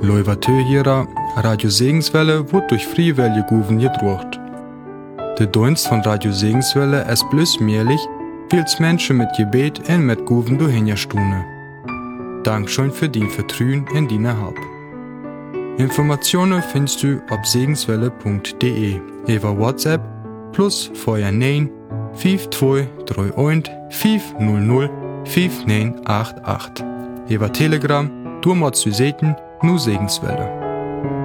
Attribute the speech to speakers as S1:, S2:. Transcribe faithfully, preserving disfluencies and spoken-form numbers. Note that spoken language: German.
S1: Leuvatö hierer, Radio Segenswelle wird durch Friewelle Guven gedruckt. Der Dienst von Radio Segenswelle ist bloß möglich, weil's Menschen mit Gebet und mit Guven durchhingerstune. Dankeschön für dein Vertrauen in deine Hab. Informationen findest du auf segenswelle punkt de, über WhatsApp plus vorher neun fünf zwei drei eins fünf null null fünf neun acht acht. Über Telegram, du machst du Seiten, nur Segenswelle.